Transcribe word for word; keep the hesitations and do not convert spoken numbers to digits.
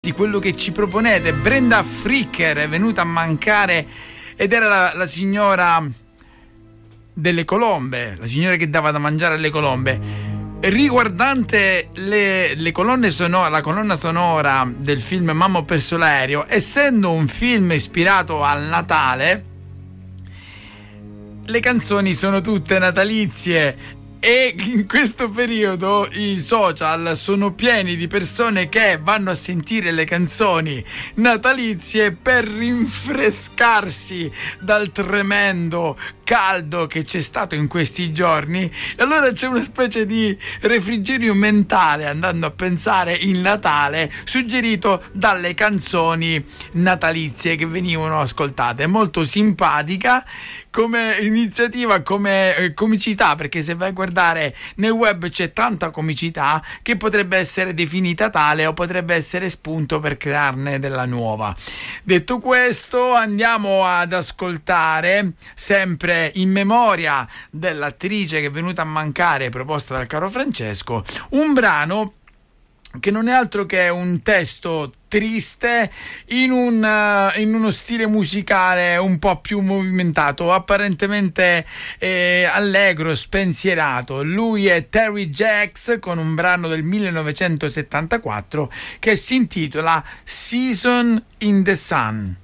di quello che ci proponete. Brenda Fricker è venuta a mancare ed era la, la signora delle colombe, la signora che dava da mangiare alle colombe. Riguardante le, le colonne sonore, la colonna sonora del film Mamma ho perso l'aereo, essendo un film ispirato al Natale, le canzoni sono tutte natalizie. E in questo periodo i social sono pieni di persone che vanno a sentire le canzoni natalizie per rinfrescarsi dal tremendo caldo che c'è stato in questi giorni. E allora c'è una specie di refrigerio mentale andando a pensare il Natale, suggerito dalle canzoni natalizie che venivano ascoltate. È molto simpatica come iniziativa, come eh, comicità, perché se vai a guardare nel web c'è tanta comicità che potrebbe essere definita tale o potrebbe essere spunto per crearne della nuova. Detto questo, andiamo ad ascoltare, sempre in memoria dell'attrice che è venuta a mancare proposta dal caro Francesco, un brano che non è altro che un testo triste in, un, uh, in uno stile musicale un po' più movimentato, apparentemente eh, allegro, spensierato. Lui è Terry Jacks con un brano del millenovecentosettantaquattro che si intitola Season in the Sun.